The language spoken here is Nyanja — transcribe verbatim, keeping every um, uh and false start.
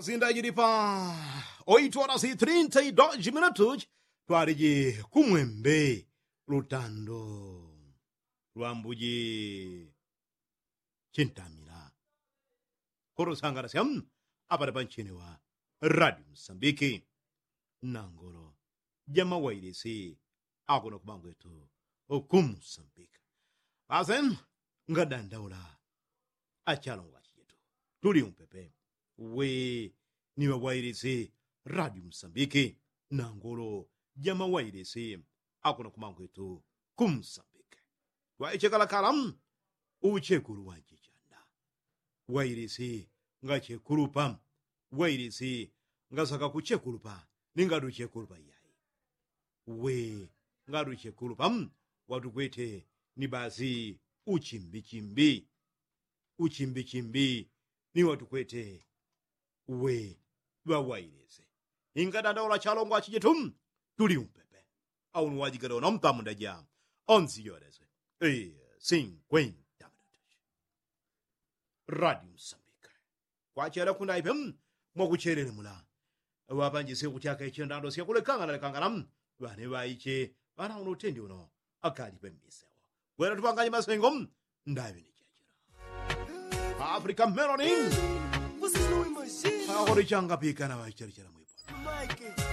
zindachitipa oito horas e trinta e dois minutos twaliji kumwembe lutando lwambuji cintamira korosanganasya apali pa ncini wa radio msambiki nangolo jama wairesi akuno kubangu etu okumsambika azen ngadandaula achalongo achijetu tuli umpepe we niwe wairesi radio msambiki nangolo jama wairesi akuno kubangu etu kumsambika waichekalakalam uchekulu wajijanda wairesi ngachekulupa wairesi ngasaka kuchekulupa ningadu chekulupa yai we ngadu chekulupa watu kwete ni bazi uchimbichimbi uchimbichimbi ni watu kwete we wawairese ingadandaula chalongo achijetum tuli umpepe au nuwajigado na mtamunda ja onzi yorese eh cinquenta minutos radio msambika kwachera kuna ipem mwakucherere mula wapanjise kuchaka ichendando siyakulekanga nalekangana bane baiche bana unotendi uno akali pembisewo wera tupanganye masengo ndawe ni chachira Africa Melody Vocês não imaginam. akori changa pika na waicherichera mwipo Mike.